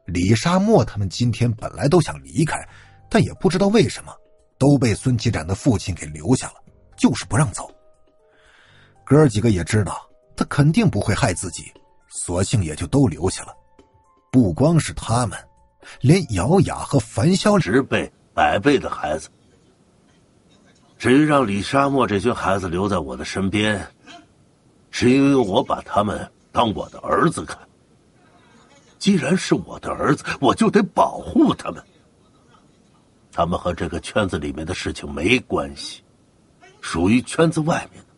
李沙漠他们今天本来都想离开，但也不知道为什么都被孙启展的父亲给留下了，就是不让走。哥几个也知道他肯定不会害自己，索性也就都留下了。不光是他们，连姚雅和樊潇 10倍、100倍的孩子。至于让李沙漠这群孩子留在我的身边，是因为我把他们当我的儿子看。既然是我的儿子，我就得保护他们。他们和这个圈子里面的事情没关系，属于圈子外面的。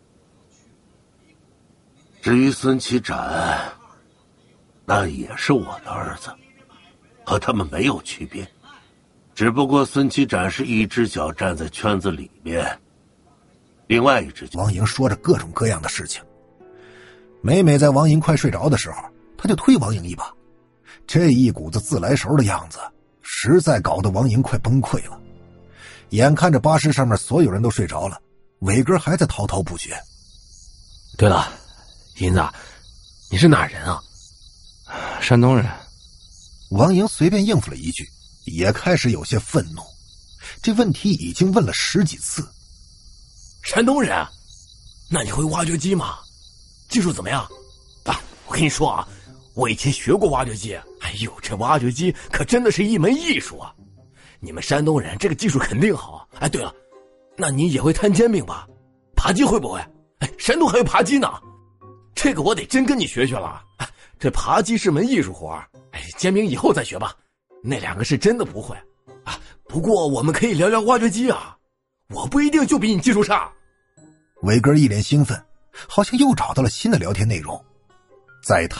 至于孙启展，那也是我的儿子，和他们没有区别。只不过孙启展是一只脚站在圈子里面，另外一只脚…… 王莹说着各种各样的事情。每每在王莹快睡着的时候，他就推王莹一把，这一股子自来熟的样子实在搞得王莹快崩溃了。眼看着巴士上面所有人都睡着了，伟哥还在滔滔不绝。 对了，银子，你是哪人啊？ 山东人。 王莹随便应付了一句，也开始有些愤怒。这问题已经问了10几次。 山东人？那你会挖掘机吗？技术怎么样？啊，我跟你说啊，我以前学过挖掘机。哎呦，这挖掘机可真的是一门艺术啊！你们山东人这个技术肯定好。哎，对了，那你也会摊煎饼吧？扒鸡会不会？哎，山东还有扒鸡呢，这个我得真跟你学学了。哎，这扒鸡是门艺术活，哎，煎饼以后再学吧。那2个是真的不会啊。不过我们可以聊聊挖掘机啊，我不一定就比你技术差。 伟哥一脸兴奋，好像又找到了新的聊天内容。在他